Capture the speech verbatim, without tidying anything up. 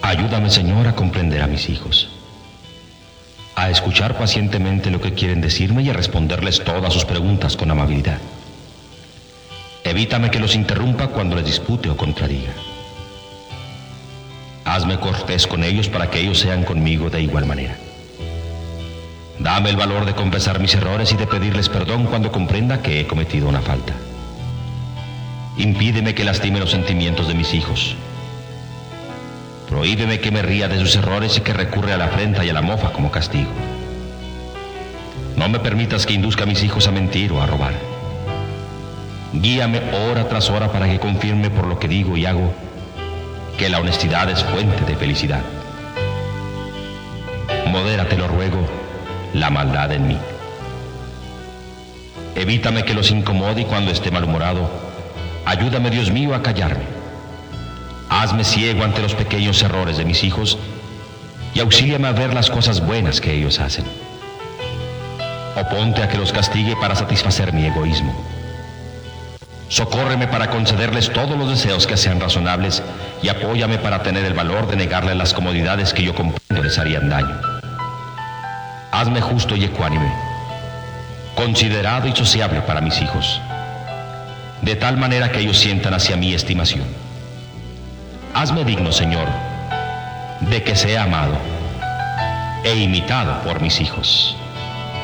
Ayúdame, Señor, a comprender a mis hijos, a escuchar pacientemente lo que quieren decirme y a responderles todas sus preguntas con amabilidad. Evítame que los interrumpa cuando les dispute o contradiga. Hazme cortés con ellos para que ellos sean conmigo de igual manera. Dame el valor de confesar mis errores y de pedirles perdón cuando comprenda que he cometido una falta. Impídeme que lastime los sentimientos de mis hijos. Prohíbeme que me ría de sus errores y que recurre a la afrenta y a la mofa como castigo. No me permitas que induzca a mis hijos a mentir o a robar. Guíame hora tras hora para que confirme por lo que digo y hago que la honestidad es fuente de felicidad. Modera, te lo ruego, la maldad en mí. Evítame que los incomode y cuando esté malhumorado, ayúdame, Dios mío, a callarme. Hazme ciego ante los pequeños errores de mis hijos y auxíliame a ver las cosas buenas que ellos hacen. Oponte a que los castigue para satisfacer mi egoísmo. Socórreme para concederles todos los deseos que sean razonables y apóyame para tener el valor de negarles las comodidades que yo comprendo les harían daño. Hazme justo y ecuánime, considerado y sociable para mis hijos, de tal manera que ellos sientan hacia mí estimación. Hazme digno, Señor, de que sea amado e imitado por mis hijos.